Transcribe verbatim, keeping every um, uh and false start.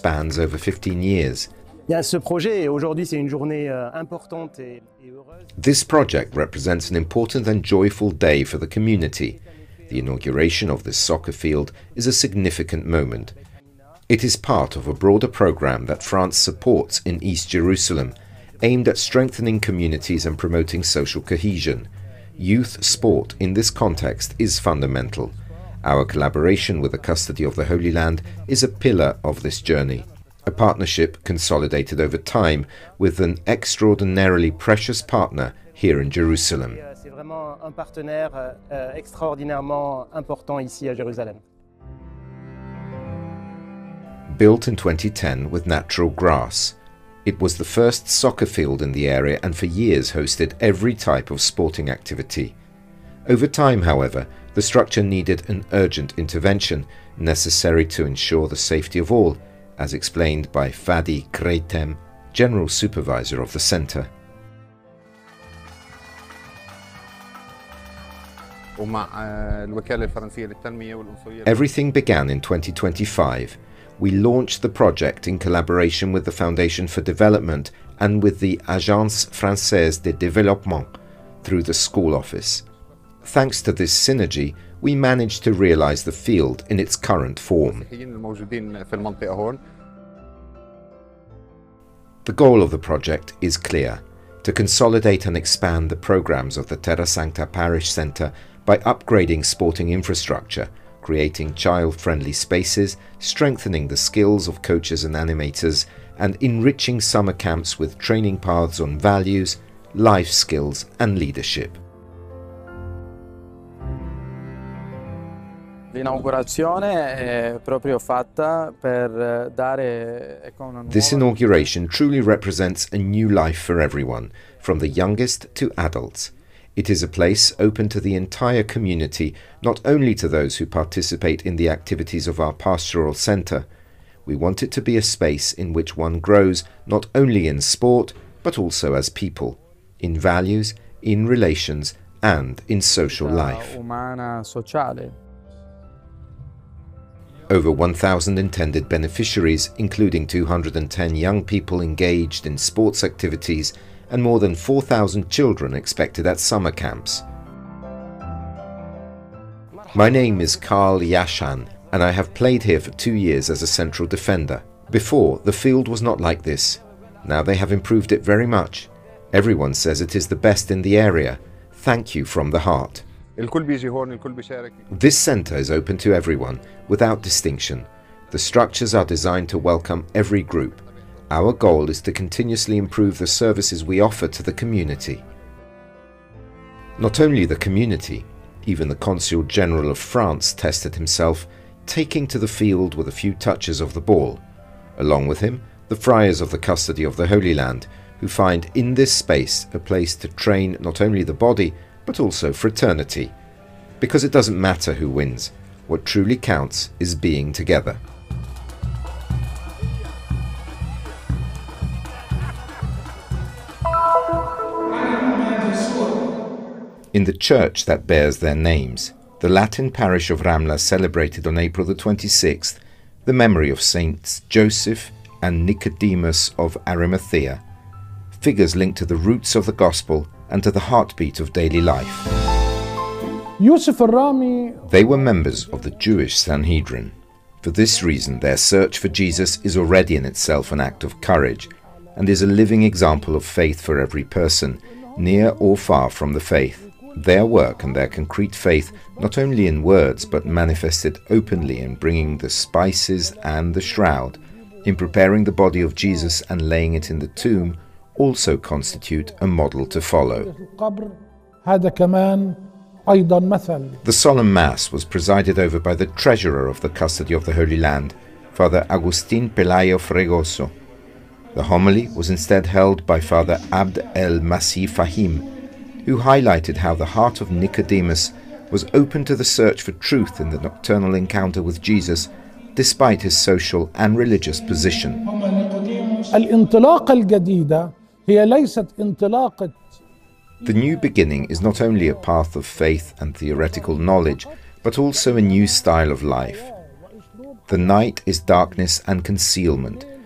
spans over fifteen years. This project represents an important and joyful day for the community. The inauguration of this soccer field is a significant moment. It is part of a broader program that France supports in East Jerusalem, aimed at strengthening communities and promoting social cohesion. Youth sport in this context is fundamental. Our collaboration with the Custody of the Holy Land is a pillar of this journey, a partnership consolidated over time with an extraordinarily precious partner here in Jerusalem. C'est vraiment un partenaire extraordinairement important ici à Jérusalem. Built in twenty ten with natural grass, it was the first soccer field in the area and for years hosted every type of sporting activity. Over time, however, the structure needed an urgent intervention necessary to ensure the safety of all, as explained by Fadi Kreitem, General Supervisor of the Centre. Everything began in twenty twenty-five. We launched the project in collaboration with the Foundation for Development and with the Agence Française de Développement through the school office. Thanks to this synergy, we managed to realize the field in its current form. The goal of the project is clear: to consolidate and expand the programs of the Terra Sancta Parish Centre by upgrading sporting infrastructure, creating child-friendly spaces, strengthening the skills of coaches and animators, and enriching summer camps with training paths on values, life skills and leadership. This inauguration truly represents a new life for everyone, from the youngest to adults. It is a place open to the entire community, not only to those who participate in the activities of our pastoral centre. We want it to be a space in which one grows not only in sport, but also as people, in values, in relations, and in social life. Over one thousand intended beneficiaries, including two hundred ten young people engaged in sports activities, and more than four thousand children expected at summer camps. My name is Karl Yashan, and I have played here for two years as a central defender. Before, the field was not like this. Now they have improved it very much. Everyone says it is the best in the area. Thank you from the heart. This centre is open to everyone, without distinction. The structures are designed to welcome every group. Our goal is to continuously improve the services we offer to the community. Not only the community, even the Consul General of France tested himself, taking to the field with a few touches of the ball. Along with him, the friars of the Custody of the Holy Land, who find in this space a place to train not only the body, but also fraternity. Because it doesn't matter who wins, what truly counts is being together. In the church that bears their names, the Latin parish of Ramla celebrated on April the twenty-sixth the memory of Saints Joseph and Nicodemus of Arimathea, figures linked to the roots of the gospel and to the heartbeat of daily life. They were members of the Jewish Sanhedrin. For this reason, their search for Jesus is already in itself an act of courage and is a living example of faith for every person, near or far from the faith. Their work and their concrete faith, not only in words but manifested openly in bringing the spices and the shroud, in preparing the body of Jesus and laying it in the tomb, also constitute a model to follow. The solemn Mass was presided over by the treasurer of the Custody of the Holy Land, Father Agustin Pelayo Fregoso. The homily was instead held by Father Abd el-Masih Fahim, who highlighted how the heart of Nicodemus was open to the search for truth in the nocturnal encounter with Jesus, despite his social and religious position. The new beginning is not only a path of faith and theoretical knowledge, but also a new style of life. The night is darkness and concealment,